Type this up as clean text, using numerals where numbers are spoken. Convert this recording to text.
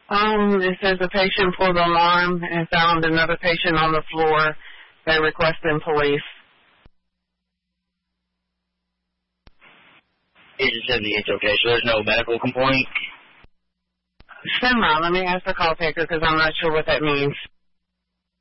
It says the patient pulled the alarm and found another patient on the floor. They're requesting police. Agent 78, okay, so there's no medical complaint? Semi, let me ask the call taker because I'm not sure what that means.